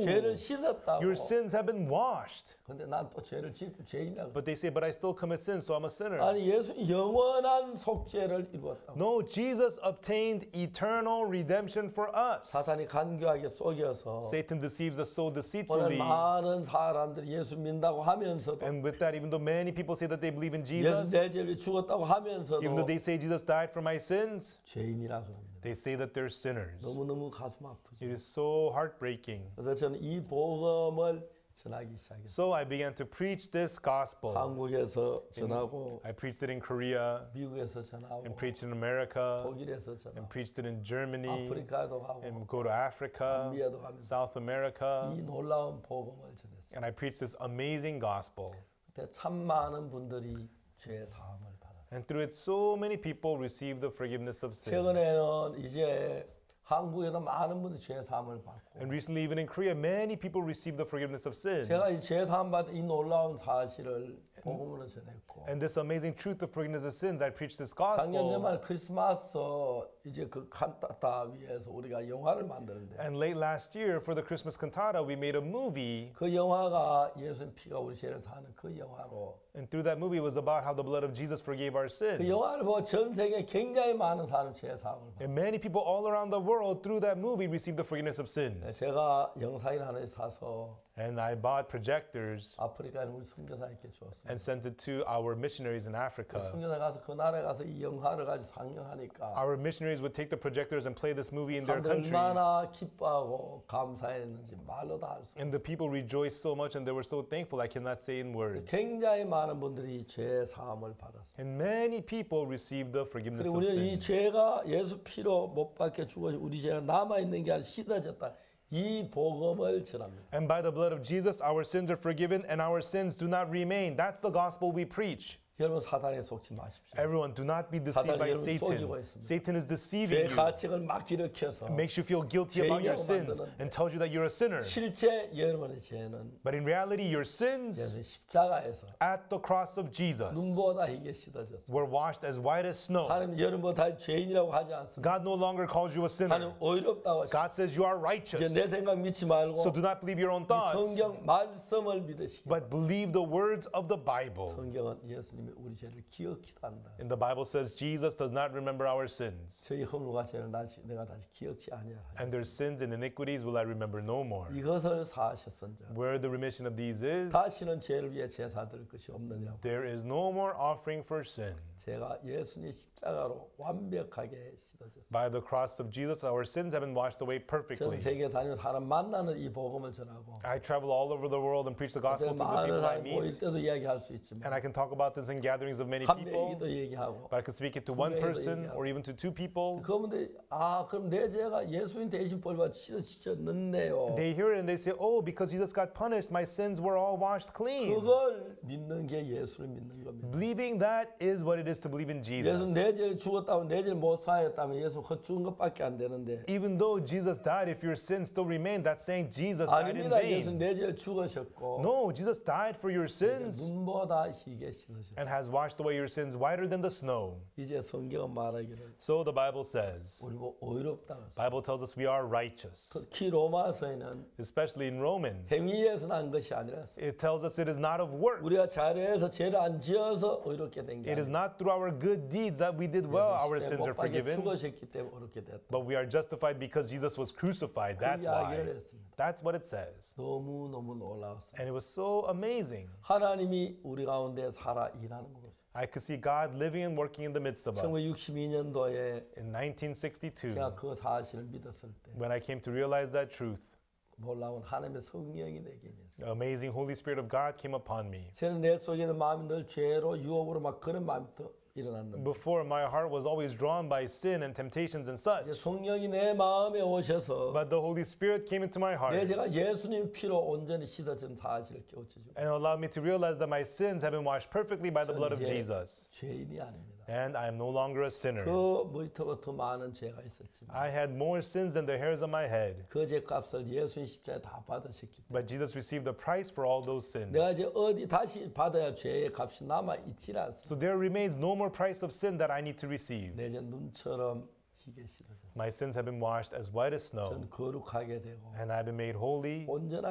죄를 씻었다고. your sins have been washed. 근데 난 또 죄를 짓고 죄인이라고. But they say, but I still commit sin, so I'm a sinner. 아니 예수 영원한 속죄를 이루었다고. No, Jesus obtained eternal redemption for us. 사탄이 간교하게 속여서 Satan deceives us so 오늘 deceitfully. 많은 사람들이 예수 믿는다고 하면서도 And with that, even though many people say that they believe in 예수 Jesus, 내 죄를 죽었다고 하면서도 even though they say Jesus died for my sins, 죄인이라 그럽니다. they say that they're sinners. 너무너무 가슴 아프죠. It is so heartbreaking. 그래서 저는 이 복음을 전하기 시작했어요. So I began to preach this gospel. 한국에서 전하고 I preached it in Korea, 미국에서 전하고 and preached it in America, 독일에서 and 전하고 preached it in Germany, 아프리카도 가고 and go to Africa, 남미에도 가면서 South America, 이 놀라운 복음을 전했어요. and I preached this amazing gospel. 그때 참 많은 분들이 죄 사함을 받았어요. And through it, so many people received the forgiveness of sins. 최근에는 이제 한국에도 많은 분들이 죄 사함을 받고 And recently, even in Korea, many people received the forgiveness of sins. 제가 이 죄 사함 받은 이 놀라운 사실을 복음으로 전했고 And this amazing truth of forgiveness of sins, I preached this 작년 gospel. 연말 크리스마스 이제 그 칸타타 위에서 우리가 영화를 만드는데 And late last year, for the Christmas cantata, we made a movie. 그 영화가 예수님 피가 우리 죄를 사는 그 영화로 And through that movie, it was about how the blood of Jesus forgave our sins. 그 영화를 보고 전 세계 굉장히 많은 사람 죄 사함을 받았어요. And many people all around the world, through that movie, received the forgiveness of sins. 제가 영상을 하나 사서 And I bought projectors 아프리카에 우리 선교사님께 주었습니다. and sent it to our missionaries in Africa. 선교사 가서 그 나라에 가서 이 영화를 가지고 상영하니까 Our missionaries would take the projectors and play this movie in their 사람들이 countries. 얼마나 기뻐하고 감사했는지 말로 다 할 수 없어요. And the people rejoiced so much and they were so thankful, I cannot say in words. 굉장히 많은 분들이 죄 사함을 받았어요. And many people received the forgiveness 그리고 of 우리는 이 sins. 죄가 예수 피로 못 박혀 죽어서 우리 죄가 남아있는 게 아니라 씻어졌다. 이 복음을 전합니다. And by the blood of Jesus, our sins are forgiven and our sins do not remain. That's the gospel we preach. 여러분 사탄에 속지 마십시오. Everyone, do not be deceived by 사탄이 여러분 Satan. 속이고 있습니다. Satan is 죄 deceiving you. 가책을 막 일으켜서 Makes you feel guilty about your sins 죄인이라고 and tells you that you're a sinner. 실제 여러분의 죄는 But in reality, your sins 예수 십자가에서 at the cross of Jesus 눈보다 이게 씻어졌어요. were washed as white as snow. 하나님 여러분보다 죄인이라고 하지 않습니다. God no longer calls you a 하나님 sinner. 어이롭다고 하십니다. God says you are 이제 righteous. 내 생각 믿지 말고 So do not believe your own 이 thoughts, 성경 말씀을 믿으시기 but believe the words of the Bible. 성경은 예수님이 우리 죄를 기억키도 한다. And the Bible says Jesus does not remember our sins. 저희 허물과 죄를 내가 다시 기억지 아니하라. And their sins and iniquities will I remember no more. 이것을 사하셨은즉 Where the remission of these is, 다시는 죄를 위해 제사 드릴 것이 없느니라. there is no more offering for sin. 제가 예수님 십자가로 완벽하게 씻어졌어요. By the cross of Jesus, our sins have been washed away 전 perfectly. 세계 다니면서 사람 만나는 이 복음을 전하고 I travel all over the world and preach the gospel to the 많은 people I 사람 모일 meet. 때도 이야기할 수 있지만 And I can talk about this in gatherings of many 한 people, 명이도 얘기하고 but I can speak it to one 명이도 person 얘기하고. or even to two people. 그런데 그럼 내 죄가 예수님 대신 벌받아 씻어졌는데요. They hear it and they say, oh, because Jesus got punished, my sins were all washed clean. 그걸 믿는 게 예수를 믿는 겁니다. Believing that is what it is to believe in 예수 Jesus. 내 죄를 죽었다고 내 죄를 못 사했다면 예수 헛죽은 것밖에 안 되는데 Even though Jesus died, if your sins still remain, that's saying Jesus died in 아닙니다. 예수 vain. 내 죄를 죽으셨고 No, Jesus died for your sins 눈보다 희게 씻으셨어요. and has washed away your sins whiter than the snow. 이제 성경은 말하기를 So the Bible says, 우리 뭐 어이롭다고 했어요. Bible tells us we are righteous. 특히 로마서에는 Especially in Romans, 행위에서 난 것이 아니라 it tells us it is not of works. 우리가 잘해서 죄를 안 지어서 어이롭게 된 게 It is 아니라 not through our good deeds that we did well, our sins are 못 박에 forgiven, 죽으셨기 때문에 어렵게 됐다. but we are justified because Jesus was crucified. That's 이야기를 why. 했습니다. That's what it says. 너무너무 놀라웠어요. And it was so amazing. 하나님이 우리 가운데 살아 일하는 것을 I could see God living and working in the midst of us. 1962년도에 In 1962, 제가 그 사실을 믿었을 때 when I came to realize that truth, 놀라운 하나님의 성령이 내게 있어요. the amazing Holy Spirit of God came upon me. 저는 내 속에 있는 마음이 늘 죄로 유혹으로 막 그런 마음부터 일어났는데 Before, my heart was always drawn by sin and temptations and 이제 such. 성령이 내 마음에 오셔서 But the Holy Spirit came into my 내 heart 제가 예수님 피로 온전히 씻어진 사실을 깨우쳐주고 and allowed me to realize that my sins have been washed perfectly by the blood of 이제 Jesus. 죄인이 아닙니다. And I am no longer a sinner. 그 머리털보다 더 많은 죄가 있었지만 I had more sins than the hairs on my head. 그 죄값을 예수님 십자가에 다 받으셨기 때문에 But Jesus received the price for all those sins. 내가 이제 어디 다시 받아야 죄의 값이 남아 있지 않습니다. So there remains no more price of sin that I need to receive. 내 이제 눈처럼 희게 씻어졌어요. My sins have been washed as white as snow, 전 거룩하게 되고 and I've been made holy, 온전하게